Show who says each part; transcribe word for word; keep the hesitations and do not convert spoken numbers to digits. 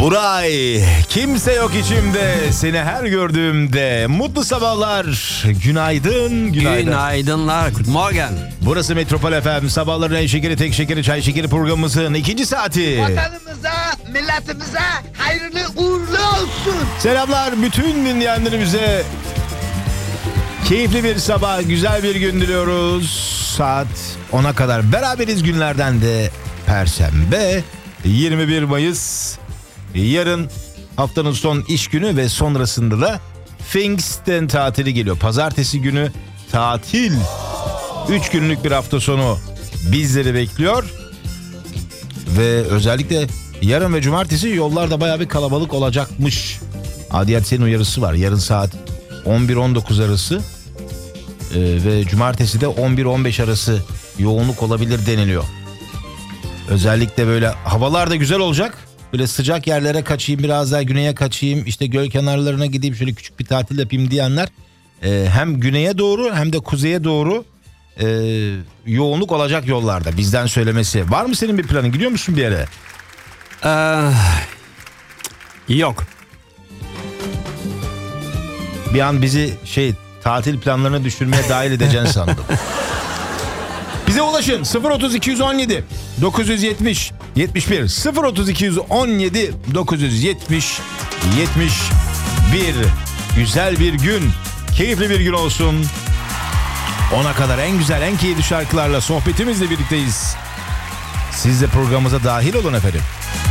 Speaker 1: Buray, kimse yok içimde, seni her gördüğümde. Mutlu sabahlar, günaydın, günaydın.
Speaker 2: Günaydınlar, good morning.
Speaker 1: Burası Metropol F M, sabahların en şekeri, tek şekeri, çay şekeri programımızın ikinci saati.
Speaker 3: Vatanımıza, milletimize hayırlı uğurlu olsun.
Speaker 1: Selamlar bütün dinleyenlerimize. Keyifli bir sabah, güzel bir gün diliyoruz. Saat ona kadar beraberiz, günlerden de Perşembe, yirmi bir Mayıs. Yarın haftanın son iş günü ve sonrasında da Pfingsten tatili geliyor. Pazartesi günü tatil. Üç günlük bir hafta sonu bizleri bekliyor. Ve özellikle yarın ve cumartesi yollarda bayağı bir kalabalık olacakmış. Adiyat uyarısı var. Yarın saat on bir on dokuz arası ee, ve cumartesi de on bir on beş arası yoğunluk olabilir deniliyor. Özellikle böyle havalar da güzel olacak. Böyle sıcak yerlere kaçayım, biraz daha güneye kaçayım, işte göl kenarlarına gideyim, şöyle küçük bir tatil yapayım diyenler e, hem güneye doğru hem de kuzeye doğru e, yoğunluk olacak yollarda. Bizden söylemesi. Var mı senin bir planın? Gidiyor musun bir yere?
Speaker 2: Ee, yok.
Speaker 1: Bir an bizi şey tatil planlarına düşürmeye dahil edeceğini sandım. Bize ulaşın sıfır otuz iki yüz on yedi dokuz yüz yetmiş yetmiş bir sıfır otuz iki yüz on yedi dokuz yüz yetmiş yetmiş bir. Güzel bir gün, keyifli bir gün olsun. Ona kadar en güzel, en keyifli şarkılarla sohbetimizle birlikteyiz. Siz de programımıza dahil olun efendim.